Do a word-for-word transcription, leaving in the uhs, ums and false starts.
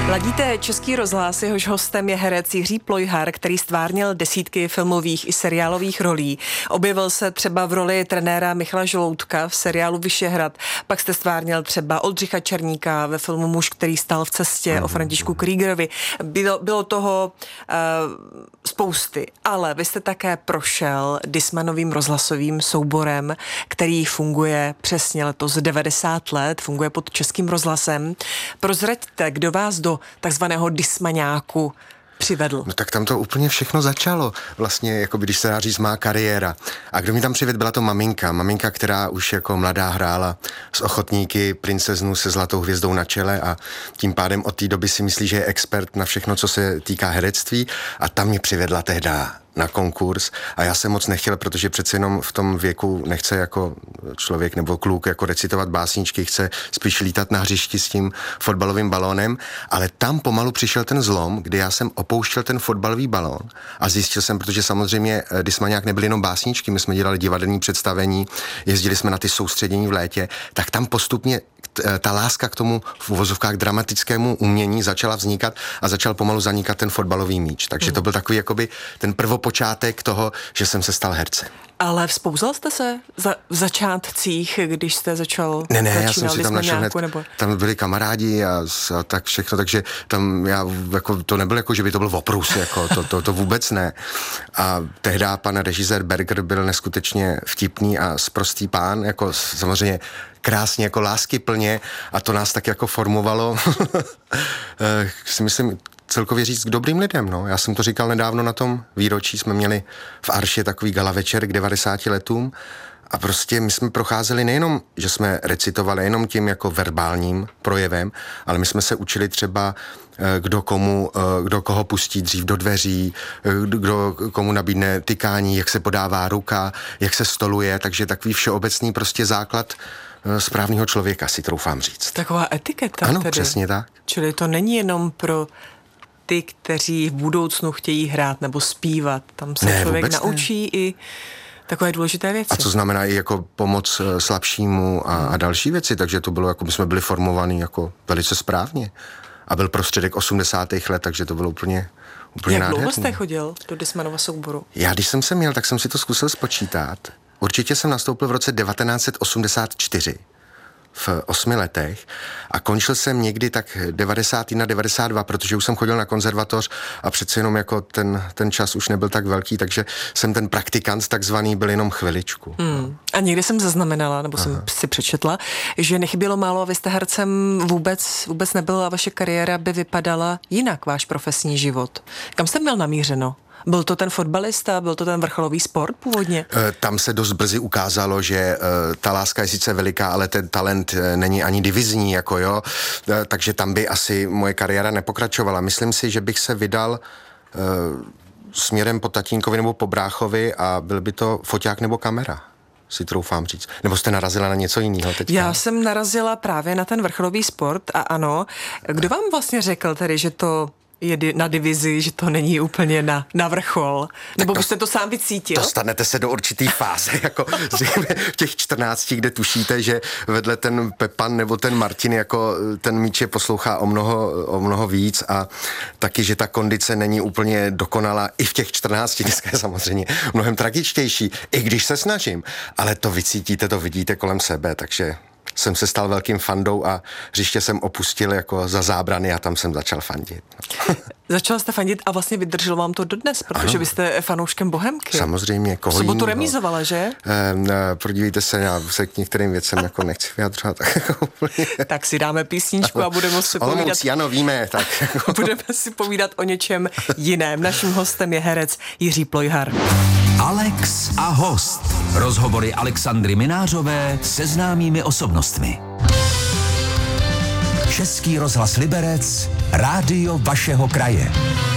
Ladíte Český rozhlas, jehož hostem je herec Jiří Plojhar, který stvárnil desítky filmových i seriálových rolí. Objevil se třeba v roli trenéra Michala Žaloutka v seriálu Vyšehrad, pak jste stvárnil třeba Oldřicha Černíka ve filmu Muž, který stál v cestě o Františku Kriegerovi. Bylo, bylo toho uh, spousty, ale vy jste také prošel Dismanovým rozhlasovým souborem, který funguje přesně letos devadesát let, funguje pod Českým rozhlasem. Prozraďte, kdo vás do takzvaného dismaňáku přivedl. No tak tam to úplně všechno začalo. Vlastně, jako když se dá říct, má kariéra. A kdo mi tam přivedl, byla to maminka. Maminka, která už jako mladá hrála s ochotníky princeznu se zlatou hvězdou na čele a tím pádem od té doby si myslí, že je expert na všechno, co se týká herectví, a tam mě přivedla tehda na konkurs a já jsem moc nechtěl, protože přece jenom v tom věku nechce jako člověk nebo kluk jako recitovat básničky, chce spíš lítat na hřišti s tím fotbalovým balónem, ale tam pomalu přišel ten zlom, kdy já jsem opouštěl ten fotbalový balón a zjistil jsem, protože samozřejmě Dismaňák nebyly jenom básničky, my jsme dělali divadelní představení, jezdili jsme na ty soustředění v létě, tak tam postupně ta láska k tomu v uvozovkách dramatickému umění začala vznikat a začal pomalu zanikat ten fotbalový míč. Takže to byl takový jakoby ten prvopočátek toho, že jsem se stal hercem. Ale vzpouzal jste se za, v začátcích, když jste začal Ne, ne, já jsem si tam našel hned, nebo... tam byli kamarádi a, a tak všechno, takže tam já, jako, to nebylo jako, že by to byl oprus, jako, to, to, to vůbec ne. A tehdy pan režisér Berger byl neskutečně vtipný a sprostý pán, jako samozřejmě krásně, jako láskyplně, a to nás tak jako formovalo, si myslím, celkově říct k dobrým lidem, no. Já jsem to říkal nedávno na tom výročí, jsme měli v Arše takový gala večer k devadesáti letům a prostě my jsme procházeli nejenom, že jsme recitovali jenom tím jako verbálním projevem, ale my jsme se učili třeba kdo komu, kdo koho pustí dřív do dveří, kdo komu nabídne tykání, jak se podává ruka, jak se stoluje, takže takový všeobecný prostě základ správného člověka, si troufám říct. Taková etiketa. Ano, tedy. Přesně tak. Čili to není jenom pro ty, kteří v budoucnu chtějí hrát nebo zpívat. Tam se ne, člověk naučí ne. i takové důležité věci. A co znamená i jako pomoc slabšímu a, a další věci, takže to bylo jako, my jsme byli formovaní jako velice správně. A byl prostředek osmdesátých let, takže to bylo úplně, úplně Jak nádherný. dlouho jste chodil do Dismanova souboru? Já, když jsem se měl, tak jsem si to zkusil spočítat. Určitě jsem nastoupil v roce devatenáct set osmdesát čtyři. V osmi letech a končil jsem někdy tak devadesát jedna devadesát dva, protože už jsem chodil na konzervatoř a přece jenom jako ten, ten čas už nebyl tak velký, takže jsem ten praktikant takzvaný byl jenom chviličku. Hmm. A někdy jsem zaznamenala, nebo Aha. jsem si přečetla, že nechybělo málo a vy jste hercem vůbec, vůbec nebyl a vaše kariéra by vypadala jinak, váš profesní život. Kam jste měl namířeno? Byl to ten fotbalista, byl to ten vrcholový sport původně? Tam se dost brzy ukázalo, že ta láska je sice veliká, ale ten talent není ani divizní, jako jo, takže tam by asi moje kariéra nepokračovala. Myslím si, že bych se vydal směrem po tatínkovi nebo po bráchovi a byl by to foťák nebo kamera, si troufám říct. Nebo jste narazila na něco jiného teďka? Já jsem narazila právě na ten vrcholový sport a ano. Kdo vám vlastně řekl tedy, že to je na divizi, že to není úplně na, na vrchol? Nebo byste to sám vycítil? Dostanete se do určitý fáze, jako v těch čtrnácti, kde tušíte, že vedle ten Pepan nebo ten Martin, jako ten míč je poslouchá o mnoho, o mnoho víc a taky, že ta kondice není úplně dokonalá i v těch čtrnácti, dneska je samozřejmě mnohem tragičtější, i když se snažím, ale to vycítíte, to vidíte kolem sebe, takže jsem se stal velkým fandou a hřiště jsem opustil jako za zábrany a tam jsem začal fandit. Začal jste fandit a vlastně vydrželo vám to dodnes, protože ano. Vy jste fanouškem Bohemky. Samozřejmě, koho v sobotu jinýho. Remízovala, že? E, e, podívejte se, já se k některým věcem jako nechci vyjadřovat. Tak si dáme písničku a budeme si povídat. Olomouc, ano, víme. Tak. Budeme si povídat o něčem jiném. Naším hostem je herec Jiří Plojhar. Alex a host. Rozhovory Alexandry Minářové se známými osobnostmi. Český rozhlas Liberec, rádio vašeho kraje.